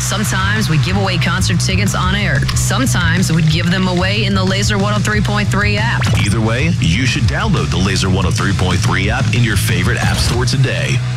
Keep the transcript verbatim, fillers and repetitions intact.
Sometimes we give away concert tickets on air. Sometimes we'd give them away in the Laser one oh three point three app. Either way, you should download the Laser one oh three point three app in your favorite app store today.